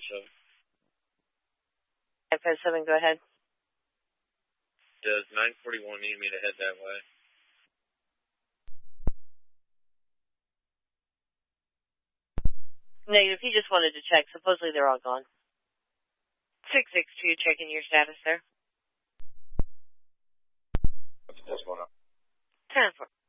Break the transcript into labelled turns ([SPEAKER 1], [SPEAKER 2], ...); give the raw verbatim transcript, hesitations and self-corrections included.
[SPEAKER 1] five seven.
[SPEAKER 2] five five seven, go ahead.
[SPEAKER 1] Does nine forty-one need me to head that way?
[SPEAKER 2] Negative, he just wanted to check. Supposedly they're all gone. six six two, checking your status, sir.
[SPEAKER 1] What's going on?
[SPEAKER 2] ten four.